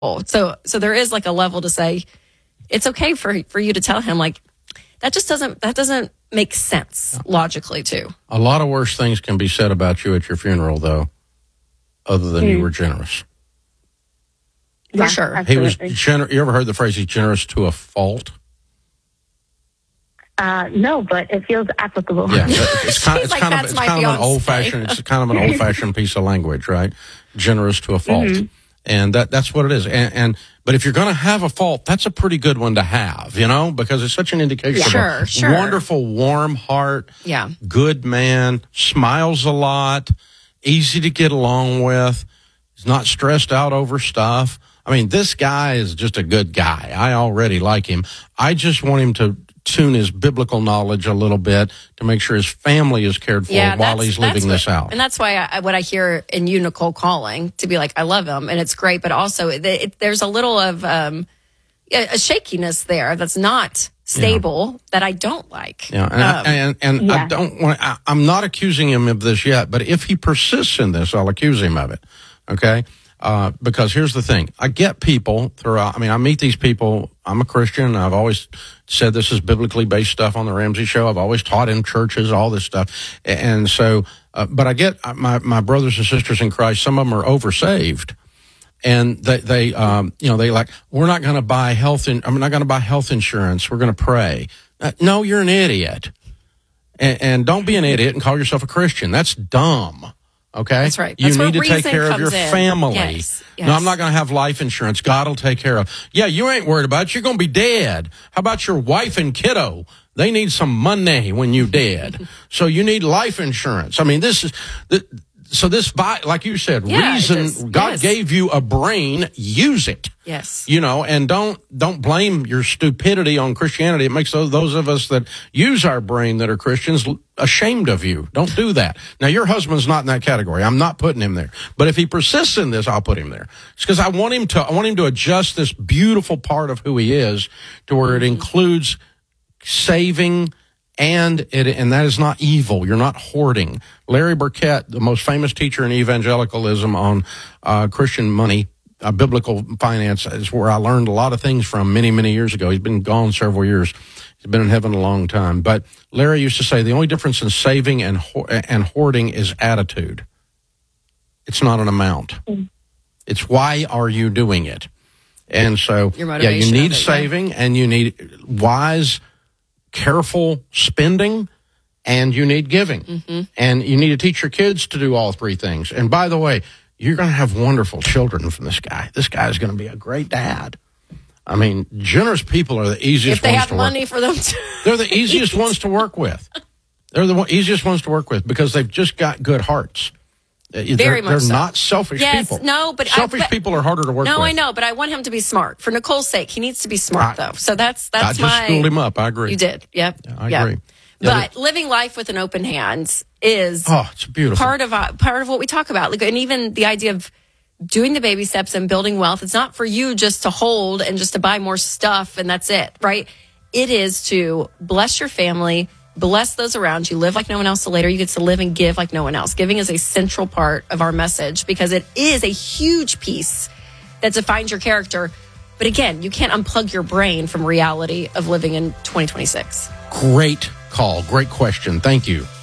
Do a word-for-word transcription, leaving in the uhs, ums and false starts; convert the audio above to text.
So, so there is like a level to say it's okay for for you to tell him like that just doesn't that doesn't make sense logically too. A lot of worse things can be said about you at your funeral, though, other than mm. you were generous. For yeah, sure, absolutely. He was generous. You ever heard the phrase "he's generous to a fault"? Uh, no, but it feels applicable. Yeah, it's kind, it's like, kind of it's kind of an old fashioned. It's kind of an old fashioned piece of language, right? Generous to a fault. Mm-hmm. And that that's what it is. And, and but if you're going to have a fault, that's a pretty good one to have, you know, because it's such an indication yeah. of sure, a sure. wonderful, warm heart, yeah. good man, smiles a lot, easy to get along with, he's not stressed out over stuff. I mean, this guy is just a good guy. I already like him. I just want him to tune his biblical knowledge a little bit to make sure his family is cared for yeah, while he's living what, this out. And that's why I, what I hear in you, Nicole, calling to be like, I love him and it's great, but also it, it, there's a little of um, a shakiness there that's not stable yeah. that I don't like. Yeah, and um, I, and, and yeah. I don't want. I, I'm not accusing him of this yet, but if he persists in this, I'll accuse him of it. Okay. Uh, because here's the thing. I get people throughout. I mean, I meet these people. I'm a Christian. I've always said this is biblically based stuff on the Ramsey Show. I've always taught in churches, all this stuff. And so, uh, but I get my, my brothers and sisters in Christ. Some of them are oversaved. And they, they, um, you know, they like, we're not going to buy health. In, I'm not going to buy health insurance. We're going to pray. Uh, no, you're an idiot. And, and don't be an idiot and call yourself a Christian. That's dumb. Okay? That's right. That's you need to take care of your in. family. Yes. Yes. No, I'm not going to have life insurance. God will take care of. Yeah, you ain't worried about it. You're going to be dead. How about your wife and kiddo? They need some money when you dead. So you need life insurance. I mean, this is, so this, like you said, yeah, reason, God yes. gave you a brain, use it. Yes. You know, and don't, don't blame your stupidity on Christianity. It makes those, those of us that use our brain that are Christians ashamed of you. Don't do that. Now, your husband's not in that category. I'm not putting him there. But if he persists in this, I'll put him there. It's because I want him to, I want him to adjust this beautiful part of who he is to where it includes saving and it, and that is not evil. You're not hoarding. Larry Burkett, the most famous teacher in evangelicalism on uh, Christian money, uh, biblical finance, is where I learned a lot of things from many, many years ago. He's been gone several years. He's been in heaven a long time. But Larry used to say the only difference in saving and ho- and hoarding is attitude. It's not an amount. It's why are you doing it? And so, yeah, you need it, saving yeah. and you need wise, careful spending, and you need giving. Mm-hmm. And you need to teach your kids to do all three things. And by the way, you're going to have wonderful children from this guy. This guy is going to be a great dad. I mean, generous people are the easiest if they ones have to money work. for them to They're the easiest ones to work with. They're the easiest ones to work with because they've just got good hearts. Very they're, much They're so. not selfish yes, people. No, but selfish I, but, people are harder to work no, with. No, I know, but I want him to be smart. For Nicole's sake, he needs to be smart, I, though. So that's that's I just my. schooled him up. I agree. You did. Yep. Yeah, I yep. agree. But yeah, living life with an open hand is oh, it's beautiful. part of uh, part of what we talk about. Like, and even the idea of doing the baby steps and building wealth. It's not for you just to hold and just to buy more stuff and that's it, right? It is to bless your family, bless those around you, live like no one else. So later you get to live and give like no one else. Giving is a central part of our message because it is a huge piece that defines your character. But again, you can't unplug your brain from reality of living in twenty twenty-six. Great call. Great question. Thank you.